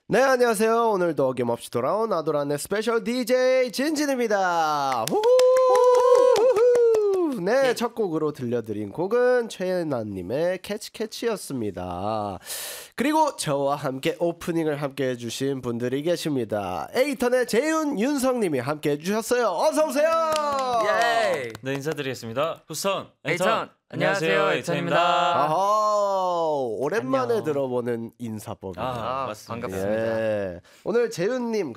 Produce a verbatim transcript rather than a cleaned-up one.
네, 안녕하세요. 오늘도 어김없이 돌아온 아도란의 스페셜 디제이 진진입니다. 후후! 네, 첫 곡으로 들려드린 곡은 최예나님의 캐치 캐치였습니다. 그리고 저와 함께 오프닝을 함께 해주신 분들이 계십니다. 에이턴의 재윤, 윤성님이 함께 해주셨어요. 어서오세요. 예. 네, 인사드리겠습니다. 후선 에이턴. 안녕하세요, 에이턴입니다. 아하, 오랜만에 안녕. 들어보는 인사법이에요. 아, 아, 맞습니다. 반갑습니다. 예. 오늘 재윤님